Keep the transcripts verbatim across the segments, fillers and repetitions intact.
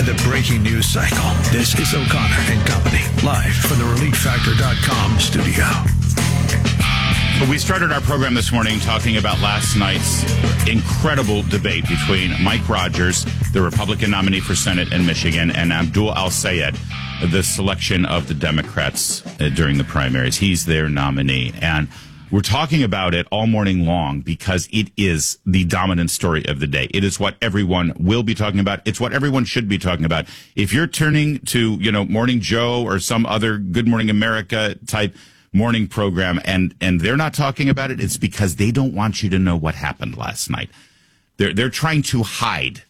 the breaking news cycle. This is O'Connor and Company, live from the relief factor dot com studio. We started our program this morning talking about last night's incredible debate between Mike Rogers, the Republican nominee for Senate in Michigan, and Abdul Al-Sayed, the selection of the Democrats uh, during the primaries. He's their nominee. And we're talking about it all morning long because it is the dominant story of the day. It is what everyone will be talking about. It's what everyone should be talking about. If you're turning to, you know, Morning Joe or some other Good Morning America type morning program and, and they're not talking about it, it's because they don't want you to know what happened last night. They're, they're trying to hide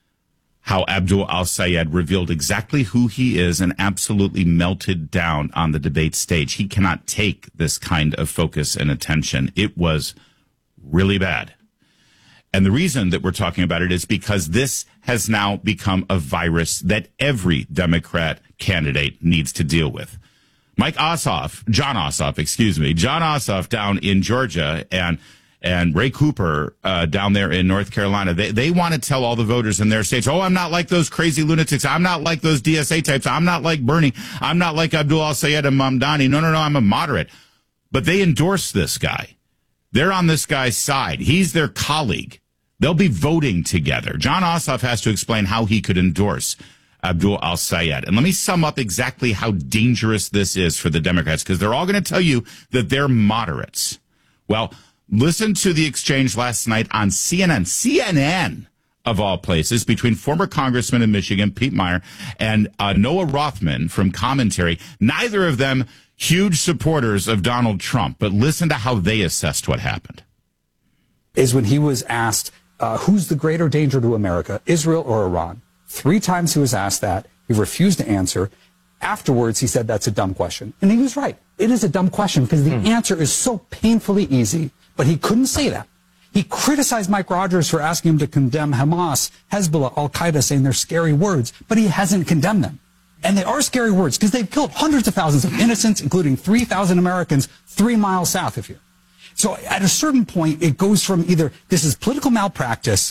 how Abdul Al-Sayed revealed exactly who he is and absolutely melted down on the debate stage. He cannot take this kind of focus and attention. It was really bad. And the reason that we're talking about it is because this has now become a virus that every Democrat candidate needs to deal with. Mike Ossoff, Jon Ossoff, excuse me, Jon Ossoff down in Georgia and and Ray Cooper uh, down there in North Carolina, they, they want to tell all the voters in their states, oh, I'm not like those crazy lunatics. I'm not like those D S A types. I'm not like Bernie. I'm not like Abdul Al-Sayed and Mamdani. No, no, no, I'm a moderate. But they endorse this guy. They're on this guy's side. He's their colleague. They'll be voting together. Jon Ossoff has to explain how he could endorse Abdul Al-Sayed. And let me sum up exactly how dangerous this is for the Democrats, because they're all going to tell you that they're moderates. Well, listen to the exchange last night on C N N, C N N of all places, between former Congressman in Michigan, Pete Meyer, and uh, Noah Rothman from Commentary. Neither of them huge supporters of Donald Trump, but listen to how they assessed what happened. Is when he was asked, uh, who's the greater danger to America, Israel or Iran? Three times he was asked that. He refused to answer. Afterwards, he said that's a dumb question. And he was right. It is a dumb question because the mm. answer is so painfully easy. But he couldn't say that. He criticized Mike Rogers for asking him to condemn Hamas, Hezbollah, Al-Qaeda, saying they're scary words, but he hasn't condemned them. And they are scary words because they've killed hundreds of thousands of innocents, including three thousand Americans three miles south of here. So at a certain point, it goes from either this is political malpractice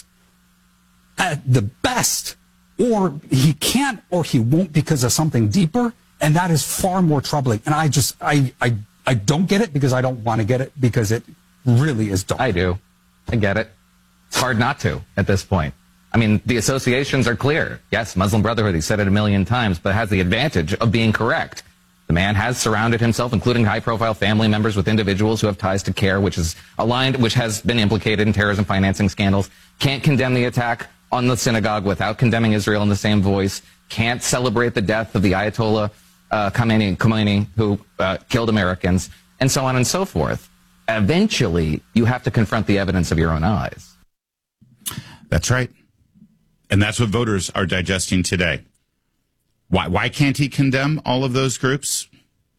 at the best, or he can't or he won't because of something deeper, and that is far more troubling. And I just, I, I, I don't get it because I don't want to get it because it really is dark. I do. I get it. It's hard not to at this point. I mean, the associations are clear. Yes, Muslim Brotherhood, he said it a million times, but has the advantage of being correct. The man has surrounded himself, including high-profile family members, with individuals who have ties to CAIR, which is aligned, which has been implicated in terrorism financing scandals. Can't condemn the attack on the synagogue without condemning Israel in the same voice. Can't celebrate the death of the Ayatollah uh, Khomeini, Khomeini, who uh, killed Americans, and so on and so forth. Eventually, you have to confront the evidence of your own eyes. That's right. And that's what voters are digesting today. Why why can't he condemn all of those groups?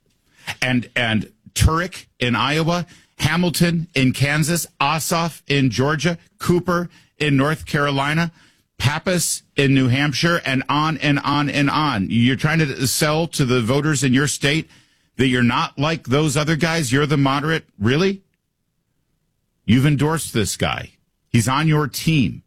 And and Turek in Iowa, Hamilton in Kansas, Ossoff in Georgia, Cooper in North Carolina, Pappas in New Hampshire, and on and on and on. You're trying to sell to the voters in your state that you're not like those other guys? You're the moderate? Really? You've endorsed this guy. He's on your team.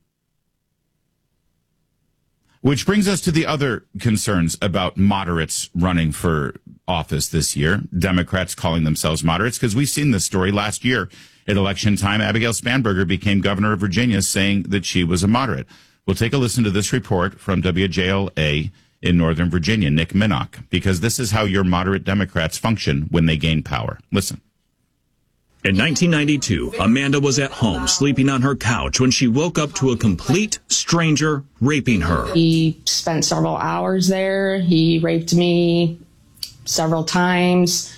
Which brings us to the other concerns about moderates running for office this year. Democrats calling themselves moderates, because we've seen this story last year at election time. Abigail Spanberger became governor of Virginia saying that she was a moderate. We'll take a listen to this report from W J L A in Northern Virginia, Nick Minnock, because this is how your moderate Democrats function when they gain power. Listen. In nineteen ninety-two, Amanda was at home sleeping on her couch when she woke up to a complete stranger raping her. He spent several hours there. He raped me several times.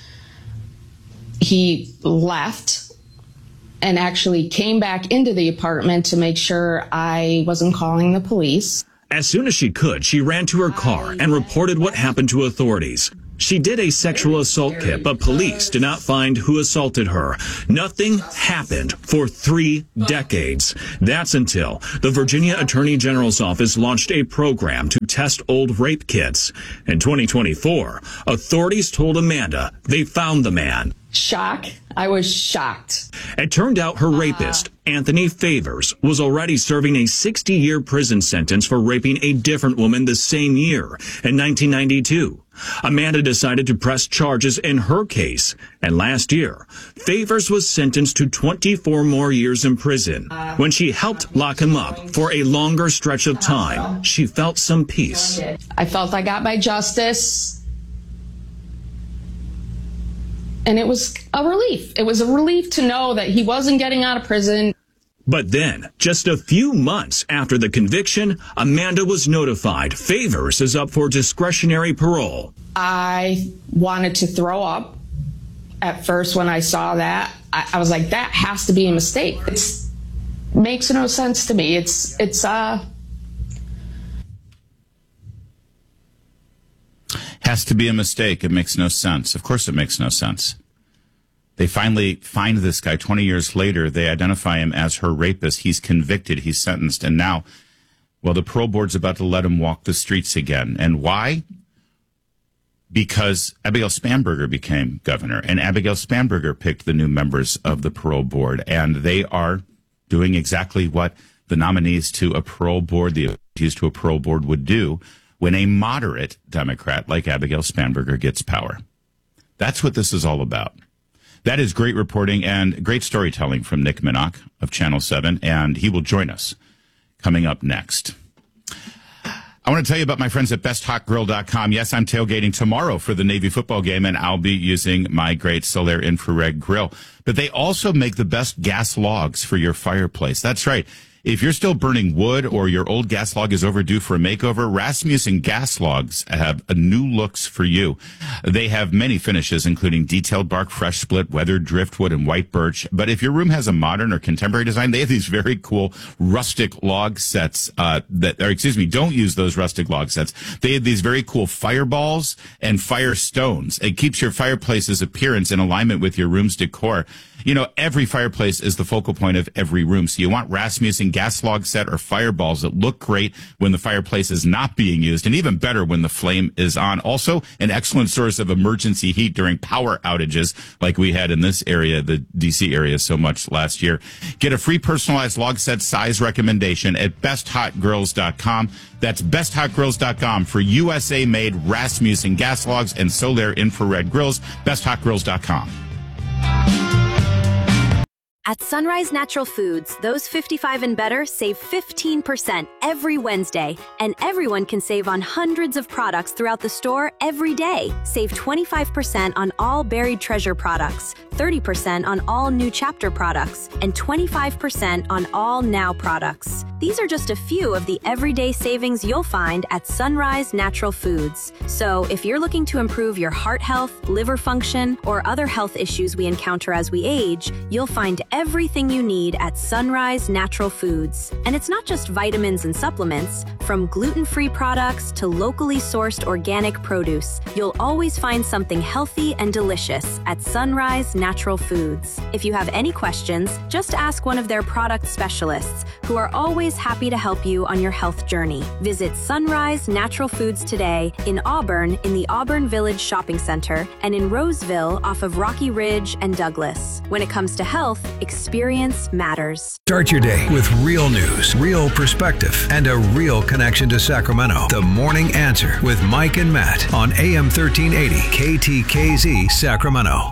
He left and actually came back into the apartment to make sure I wasn't calling the police. As soon as she could, she ran to her car and reported what happened to authorities. She did a sexual assault kit, but police did not find who assaulted her. Nothing happened for three decades. That's until the Virginia Attorney General's office launched a program to test old rape kits. In twenty twenty-four, authorities told Amanda they found the man. Shock. I was shocked. It turned out her rapist Anthony Favors was already serving a sixty-year prison sentence for raping a different woman the same year in nineteen ninety-two. Amanda decided to press charges in her case, and last year, Favors was sentenced to twenty-four more years in prison. When she helped lock him up for a longer stretch of time, she felt some peace. I felt I got my justice. And it was a relief. It was a relief to know that he wasn't getting out of prison. But then, just a few months after the conviction, Amanda was notified Favors is up for discretionary parole. I wanted to throw up. At first, when I saw that, I, I was like, that has to be a mistake. It makes no sense to me. It's, it's, uh... Has to be a mistake. It makes no sense. Of course it makes no sense. They finally find this guy twenty years later. They identify him as her rapist. He's convicted. He's sentenced. And now, well, the parole board's about to let him walk the streets again. And why? Because Abigail Spanberger became governor, and Abigail Spanberger picked the new members of the parole board. And they are doing exactly what the nominees to a parole board, the appointees to a parole board would do when a moderate Democrat like Abigail Spanberger gets power. That's what this is all about. That is great reporting and great storytelling from Nick Minnock of Channel seven, and he will join us coming up next. I want to tell you about my friends at best hot grill dot com. Yes, I'm tailgating tomorrow for the Navy football game, and I'll be using my great Solaire infrared grill. But they also make the best gas logs for your fireplace. That's right. If you're still burning wood or your old gas log is overdue for a makeover, Rasmussen gas logs have a new looks for you. They have many finishes, including detailed bark, fresh split, weathered driftwood, and white birch. But if your room has a modern or contemporary design, they have these very cool rustic log sets uh, that, or excuse me, don't use those rustic log sets. They have these very cool fireballs and fire stones. It keeps your fireplace's appearance in alignment with your room's decor. You know, every fireplace is the focal point of every room. So you want Rasmussen gas log set or fireballs that look great when the fireplace is not being used, and even better when the flame is on. Also, an excellent source of emergency heat during power outages like we had in this area, the D C area, so much last year. Get a free personalized log set size recommendation at best hot grills dot com. That's best hot grills dot com for U S A-made Rasmussen gas logs and Solaire infrared grills. best hot grills dot com. At Sunrise Natural Foods, those fifty-five and better save fifteen percent every Wednesday, and everyone can save on hundreds of products throughout the store every day. Save twenty-five percent on all Buried Treasure products, thirty percent on all New Chapter products, and twenty-five percent on all Now products. These are just a few of the everyday savings you'll find at Sunrise Natural Foods. So if you're looking to improve your heart health, liver function, or other health issues we encounter as we age, you'll find everything you need at Sunrise Natural Foods. And it's not just vitamins and supplements. From gluten-free products to locally sourced organic produce, you'll always find something healthy and delicious at Sunrise Natural Foods. If you have any questions, just ask one of their product specialists, who are always happy to help you on your health journey. Visit Sunrise Natural Foods today in Auburn in the Auburn Village Shopping Center and in Roseville off of Rocky Ridge and Douglas. When it comes to health, experience matters. Start your day with real news, real perspective, and a real connection to Sacramento. The Morning Answer with Mike and Matt on A M thirteen eighty K T K Z Sacramento.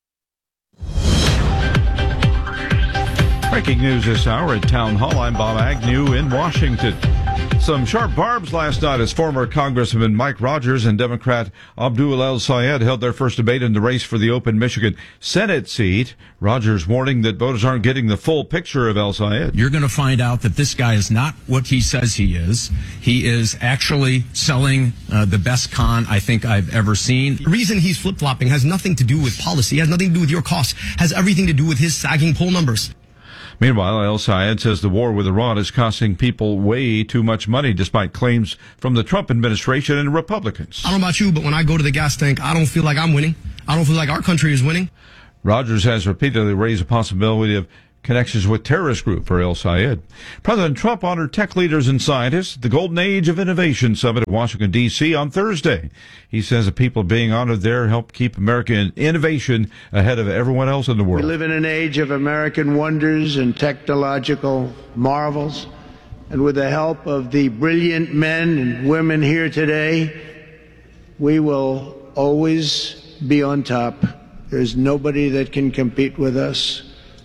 Breaking news this hour at Town Hall. I'm Bob Agnew in Washington. Some sharp barbs last night as former Congressman Mike Rogers and Democrat Abdul El-Sayed held their first debate in the race for the open Michigan Senate seat. Rogers warning that voters aren't getting the full picture of El-Sayed. You're going to find out that this guy is not what he says he is. He is actually selling uh, the best con I think I've ever seen. The reason he's flip-flopping has nothing to do with policy, has nothing to do with your costs, has everything to do with his sagging poll numbers. Meanwhile, El-Sayed says the war with Iran is costing people way too much money, despite claims from the Trump administration and Republicans. I don't know about you, but when I go to the gas tank, I don't feel like I'm winning. I don't feel like our country is winning. Rogers has repeatedly raised the possibility of connections with terrorist group for El Sayed. President Trump honored tech leaders and scientists at the Golden Age of Innovation Summit in Washington, D C on Thursday. He says the people being honored there help keep American innovation ahead of everyone else in the world. We live in an age of American wonders and technological marvels, and with the help of the brilliant men and women here today, we will always be on top. There's nobody that can compete with us.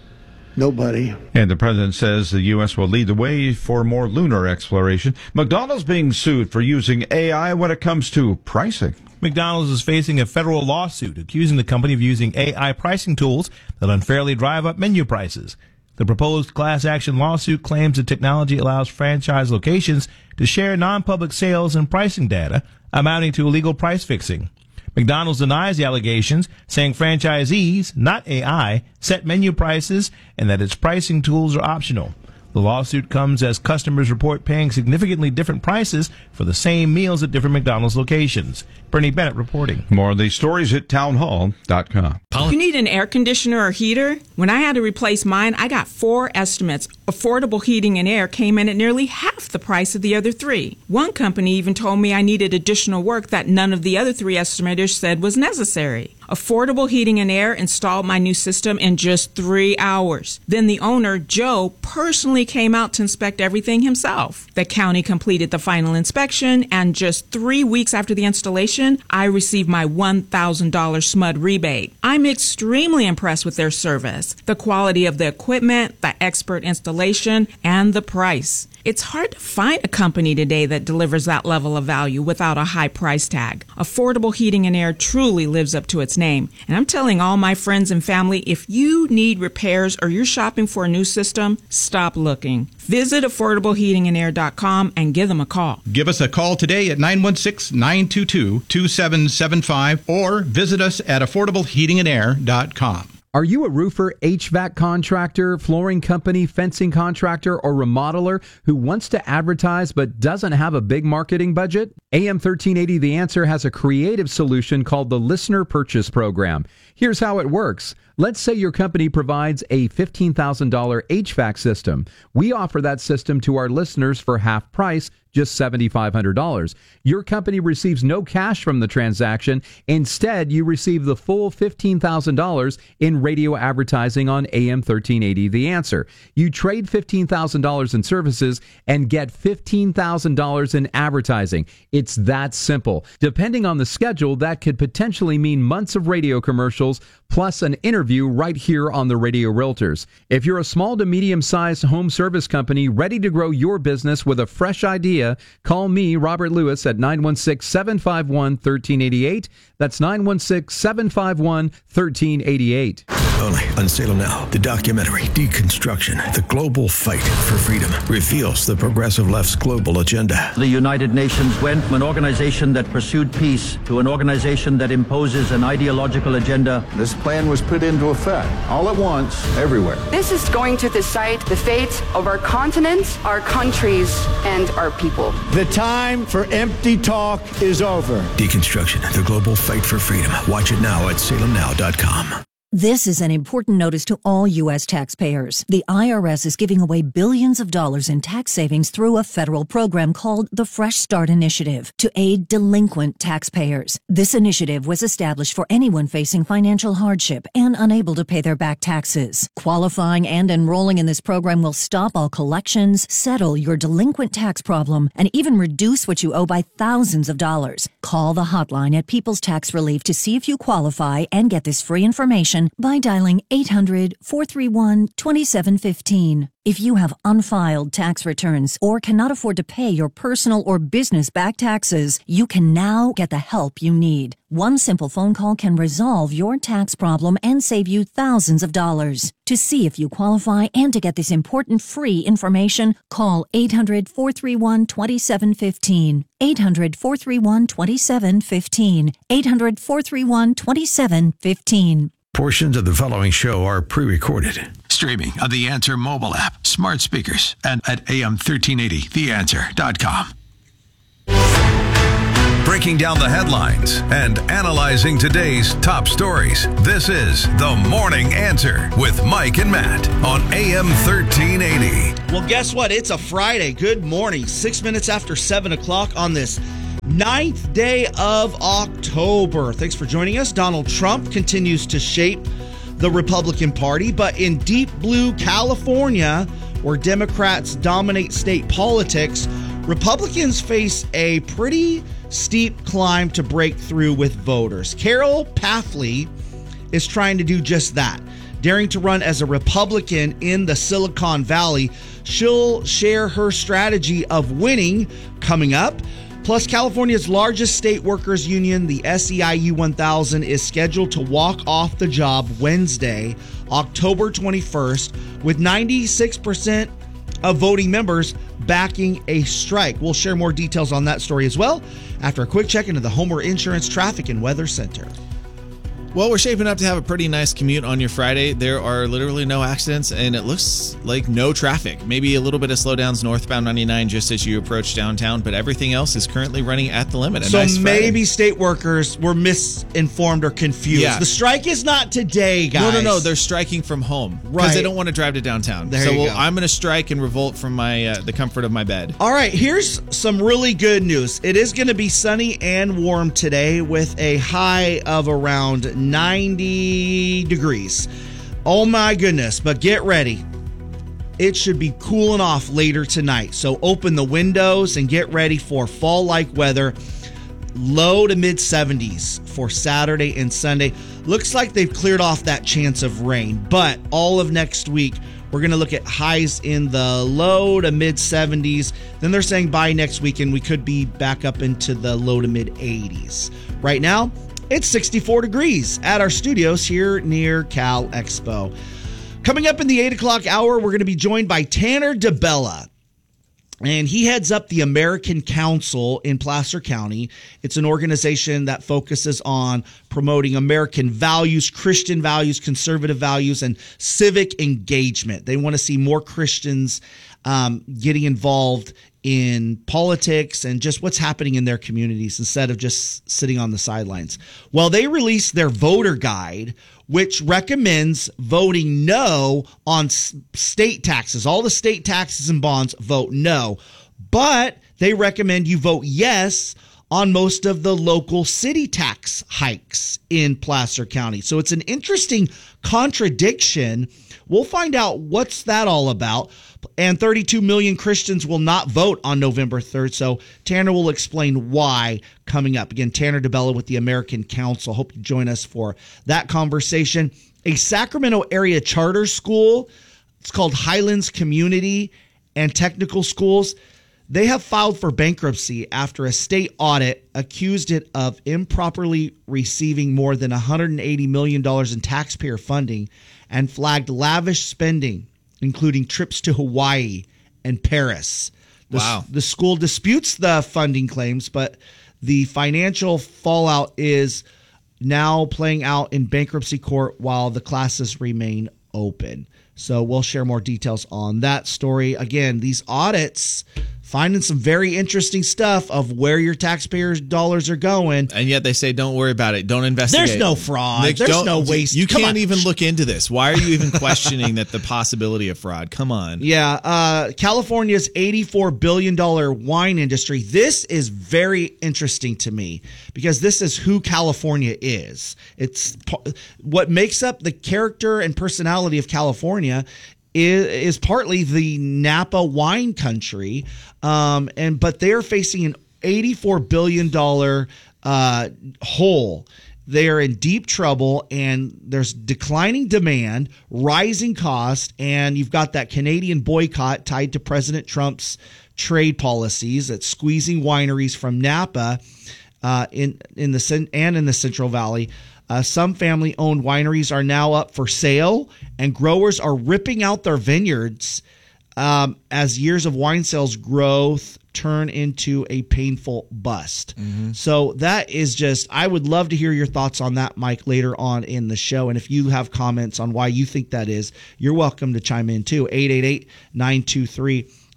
Nobody. And the president says the U S will lead the way for more lunar exploration. McDonald's being sued for using A I when it comes to pricing. McDonald's is facing a federal lawsuit accusing the company of using A I pricing tools that unfairly drive up menu prices. The proposed class action lawsuit claims the technology allows franchise locations to share non-public sales and pricing data, amounting to illegal price fixing. McDonald's denies the allegations, saying franchisees, not A I, set menu prices and that its pricing tools are optional. The lawsuit comes as customers report paying significantly different prices for the same meals at different McDonald's locations. Bernie Bennett reporting. More of these stories at townhall dot com. You need an air conditioner or heater? When I had to replace mine, I got four estimates. Affordable Heating and Air came in at nearly half the price of the other three. One company even told me I needed additional work that none of the other three estimators said was necessary. Affordable Heating and Air installed my new system in just three hours. Then the owner, Joe, personally came out to inspect everything himself. The county completed the final inspection, and just three weeks after the installation, I received my one thousand dollars S M U D rebate. I'm extremely impressed with their service, the quality of the equipment, the expert installation, and the price. It's hard to find a company today that delivers that level of value without a high price tag. Affordable Heating and Air truly lives up to its name. And I'm telling all my friends and family, if you need repairs or you're shopping for a new system, stop looking. Visit affordable heating and air dot com and give them a call. Give us a call today at nine one six, nine two two, two seven seven five or visit us at affordable heating and air dot com. Are you a roofer, H V A C contractor, flooring company, fencing contractor, or remodeler who wants to advertise but doesn't have a big marketing budget? A M thirteen eighty The Answer has a creative solution called the Listener Purchase Program. Here's how it works. Let's say your company provides a fifteen thousand dollars H V A C system. We offer that system to our listeners for half price, just seven thousand five hundred dollars. Your company receives no cash from the transaction. Instead, you receive the full fifteen thousand dollars in radio advertising on A M thirteen eighty The Answer. You trade fifteen thousand dollars in services and get fifteen thousand dollars in advertising. It's that simple. Depending on the schedule, that could potentially mean months of radio commercials plus an interview right here on the Radio Realtors. If you're a small to medium-sized home service company ready to grow your business with a fresh idea, call me, Robert Lewis, at nine one six, seven five one, one three eight eight. That's nine one six, seven five one, one three eight eight. Only on Salem Now, the documentary Deconstruction, the Global Fight for Freedom, reveals the progressive left's global agenda. The United Nations went from an organization that pursued peace to an organization that imposes an ideological agenda. This plan was put into effect all at once, everywhere. This is going to decide the fate of our continent, our countries, and our people. The time for empty talk is over. Deconstruction, the Global Fight for Freedom. Watch it now at salem now dot com. This is an important notice to all U S taxpayers. The I R S is giving away billions of dollars in tax savings through a federal program called the Fresh Start Initiative to aid delinquent taxpayers. This initiative was established for anyone facing financial hardship and unable to pay their back taxes. Qualifying and enrolling in this program will stop all collections, settle your delinquent tax problem, and even reduce what you owe by thousands of dollars. Call the hotline at People's Tax Relief to see if you qualify and get this free information by dialing eight hundred, four three one, two seven one five. If you have unfiled tax returns or cannot afford to pay your personal or business back taxes, you can now get the help you need. One simple phone call can resolve your tax problem and save you thousands of dollars. To see if you qualify and to get this important free information, call eight hundred, four three one, two seven one five. eight hundred, four three one, two seven one five. eight hundred, four three one, two seven one five. Portions of the following show are pre-recorded. Streaming on the Answer mobile app, smart speakers, and at A M thirteen eighty the answer dot com. breaking down the headlines and analyzing today's top stories. This is The Morning Answer with Mike and Matt on A M thirteen eighty. Well, guess what? It's a Friday. Good morning. Six minutes after seven o'clock on this ninth day of October. Thanks for joining us. Donald Trump continues to shape the Republican Party, but in deep blue California, where Democrats dominate state politics, Republicans face a pretty steep climb to break through with voters. Carol Pathley is trying to do just that, daring to run as a Republican in the Silicon Valley. She'll share her strategy of winning coming up. Plus, California's largest state workers union, the S E I U one thousand, is scheduled to walk off the job Wednesday, October twenty-first, with ninety-six percent of voting members backing a strike. We'll share more details on that story as well after a quick check into the Homer Insurance Traffic and Weather Center. Well, we're shaping up to have a pretty nice commute on your Friday. There are literally no accidents, and it looks like no traffic. Maybe a little bit of slowdowns northbound ninety-nine just as you approach downtown, but everything else is currently running at the limit. A so nice maybe state workers were misinformed or confused. Yeah. The strike is not today, guys. No, no, no. They're striking from home because Right. they don't want to drive to downtown. There so you we'll, go. I'm going to strike and revolt from my uh, the comfort of my bed. All right, here's some really good news. It is going to be sunny and warm today with a high of around ninety degrees. Oh my goodness, but get ready. It should be cooling off later tonight. So open the windows and get ready for fall-like weather. Low to mid seventies for Saturday and Sunday. Looks like they've cleared off that chance of rain, but all of next week we're going to look at highs in the low to mid seventies. Then they're saying by next weekend we could be back up into the low to mid eighties. Right now, it's sixty-four degrees at our studios here near Cal Expo. Coming up in the eight o'clock hour, we're going to be joined by Tanner DeBella. And he heads up the American Council in Placer County. It's an organization that focuses on promoting American values, Christian values, conservative values, and civic engagement. They want to see more Christians um, getting involved in politics and just what's happening in their communities instead of just sitting on the sidelines. Well, they released their voter guide, which recommends voting no on s- state taxes. All the state taxes and bonds, vote no. But they recommend you vote yes on most of the local city tax hikes in Placer County. So it's an interesting contradiction. We'll find out what's that all about. And thirty-two million Christians will not vote on November third. So Tanner will explain why coming up. Again, Tanner DeBella with the American Council. Hope you join us for that conversation. A Sacramento area charter school, it's called Highlands Community and Technical Schools. They have filed for bankruptcy after a state audit accused it of improperly receiving more than one hundred eighty million dollars in taxpayer funding and flagged lavish spending, including trips to Hawaii and Paris. The, Wow. The school disputes the funding claims, but the financial fallout is now playing out in bankruptcy court while the classes remain open. So we'll share more details on that story. Again, these audits finding some very interesting stuff of where your taxpayers' dollars are going. And yet they say, don't worry about it. Don't investigate. There's no fraud. Nick, There's don't- no waste. You Come can't on. even look into this. Why are you even questioning that the possibility of fraud? Come on. Yeah, uh, California's eighty-four billion dollars wine industry. This is very interesting to me because this is who California is. It's what makes up the character and personality of California is, is partly the Napa wine country, um, and but they are facing an eighty-four billion dollars uh, hole. They are in deep trouble, and there's declining demand, rising cost, and you've got that Canadian boycott tied to President Trump's trade policies that's squeezing wineries from Napa uh, in in the and in the Central Valley. Uh, some family-owned wineries are now up for sale, and growers are ripping out their vineyards um, as years of wine sales growth turn into a painful bust. Mm-hmm. So that is just, I would love to hear your thoughts on that, Mike, later on in the show. And if you have comments on why you think that is, you're welcome to chime in too. eight eight eight, nine two three,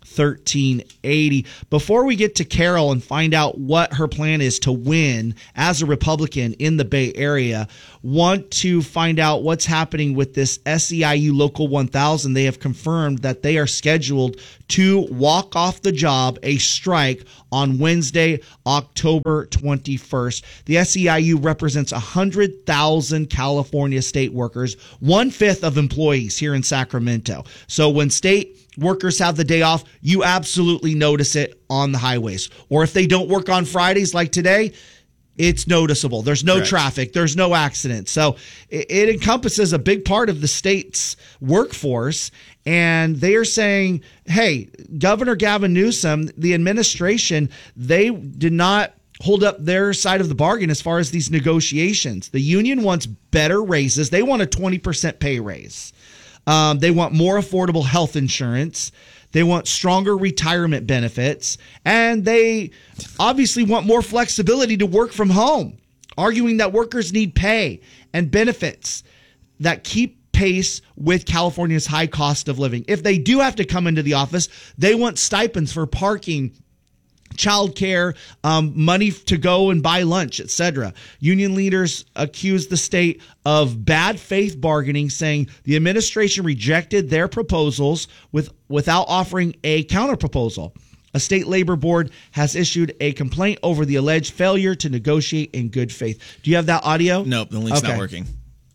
thirteen eighty. Before we get to Carol and find out what her plan is to win as a Republican in the Bay Area, want to find out what's happening with this S E I U Local one thousand. They have confirmed that they are scheduled to walk off the job, a strike, on Wednesday, October twenty-first. The S E I U represents one hundred thousand California state workers, one-fifth of employees here in Sacramento. So when state workers have the day off, you absolutely notice it on the highways. Or if they don't work on Fridays like today, it's noticeable. There's no Correct. traffic. There's no accidents. So it, it encompasses a big part of the state's workforce. And they are saying, hey, Governor Gavin Newsom, the administration, they did not hold up their side of the bargain as far as these negotiations. The union wants better raises. They want a twenty percent pay raise. Um, they want more affordable health insurance. They want stronger retirement benefits. And they obviously want more flexibility to work from home, arguing that workers need pay and benefits that keep pace with California's high cost of living. If they do have to come into the office, they want stipends for parking, childcare, um, money to go and buy lunch, et cetera. Union leaders accused the state of bad faith bargaining, saying the administration rejected their proposals with without offering a counterproposal. A state labor board has issued a complaint over the alleged failure to negotiate in good faith. Do you have that audio? Nope, the link's Okay. not working.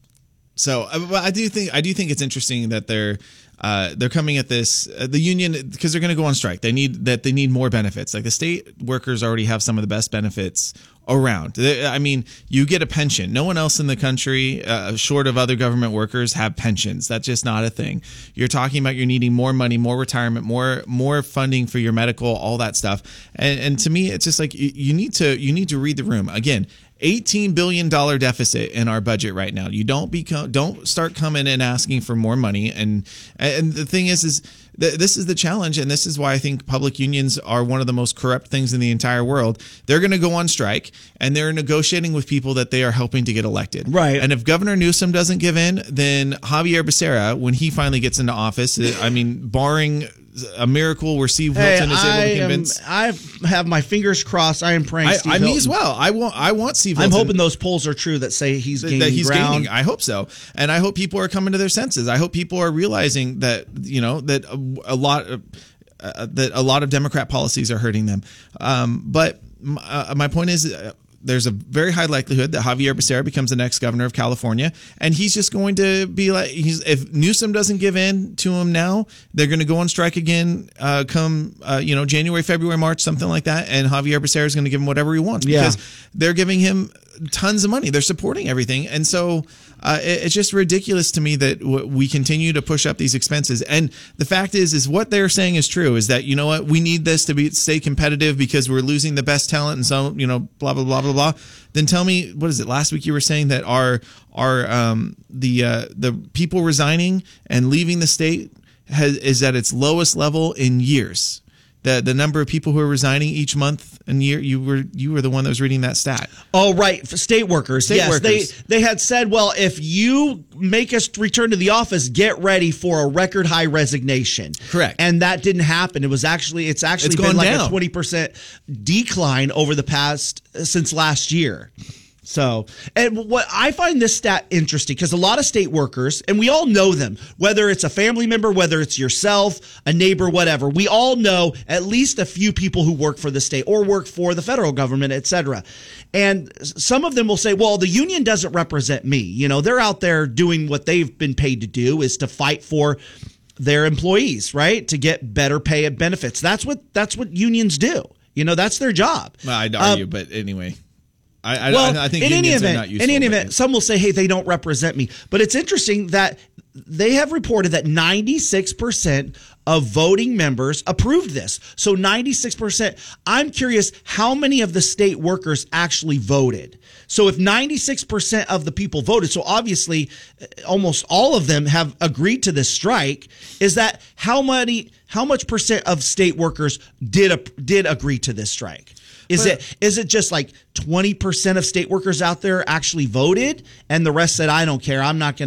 So uh, I do think I do think it's interesting that they're uh, they're coming at this uh, the union because they're going to go on strike. They need that they need more benefits. Like the state workers already have some of the best benefits around. They, I mean, you get a pension. No one else in the country, uh, short of other government workers, have pensions. That's just not a thing. You're talking about you're needing more money, more retirement, more more funding for your medical, all that stuff. And, and to me, it's just like you, you need to you need to read the room again. eighteen billion dollars deficit in our budget right now. You don't become, don't start coming and asking for more money. And and the thing is, is th- this is the challenge, and this is why I think public unions are one of the most corrupt things in the entire world. They're going to go on strike, and they're negotiating with people that they are helping to get elected. Right. And if Governor Newsom doesn't give in, then Javier Becerra, when he finally gets into office, I mean, barring a miracle where Steve Hilton Hey, is able I to am- convince. I have my fingers crossed. I am praying. I, Steve I me Hilton. as well. I want. I want Steve. I'm Hilton. hoping those polls are true that say he's gaining that he's ground. gaining. I hope so, and I hope people are coming to their senses. I hope people are realizing that you know that a, a lot of uh, that a lot of Democrat policies are hurting them. Um, but uh, my point is. Uh, There's a very high likelihood that Javier Becerra becomes the next governor of California, and he's just going to be like, he's, if Newsom doesn't give in to him now, they're going to go on strike again, uh, come, uh, you know, January, February, March, something like that, and Javier Becerra is going to give him whatever he wants Yeah. because they're giving him tons of money. They're supporting everything, and so uh, it, it's just ridiculous to me that w- we continue to push up these expenses. And the fact is, is what they're saying is true. Is that you know what we need this to be stay competitive because we're losing the best talent, and so you know, blah blah blah blah blah. Then tell me, what is it? Last week you were saying that our our um, the uh, the people resigning and leaving the state has, is at its lowest level in years. The the number of people who are resigning each month and year, you were you were the one that was reading that stat. Oh, right. For state workers. State yes, workers. They, they had said, well, if you make us return to the office, get ready for a record high resignation. Correct. And that didn't happen. It was actually, it's actually It's been gone like down. a twenty percent decline over the past, since last year. So, and what I find this stat interesting because a lot of state workers, and we all know them, whether it's a family member, whether it's yourself, a neighbor, whatever, we all know at least a few people who work for the state or work for the federal government, et cetera. And some of them will say, well, the union doesn't represent me. You know, they're out there doing what they've been paid to do is to fight for their employees, right? To get better pay and benefits. That's what, that's what unions do. You know, that's their job. Well, I'd argue, Um, but anyway. I, I, well, I think in any unions are event, not useful. in any but- event, some will say, "Hey, they don't represent me." But it's interesting that they have reported that ninety-six percent of voting members approved this. So ninety-six percent. I'm curious how many of the state workers actually voted. So if ninety-six percent of the people voted, so obviously almost all of them have agreed to this strike, is that how many how much percent of state workers did did agree to this strike? Is But- it is it just like twenty percent of state workers out there actually voted and the rest said, I don't care, I'm not going to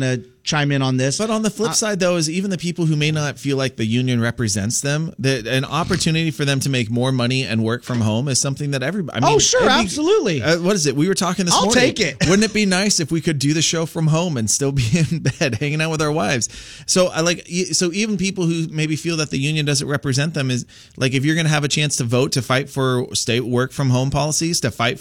chime in on this. But on the flip Uh, side, though, is even the people who may not feel like the union represents them, that an opportunity for them to make more money and work from home is something that everybody. I mean, Oh, sure, it'd be- absolutely. Uh, what is it? We were talking this I'll morning. take it. Wouldn't it be nice if we could do the show from home and still be in bed, hanging out with our wives? So I like. So even people who maybe feel that the union doesn't represent them is like, if you're going to have a chance to vote to fight for state work from home policies, to fight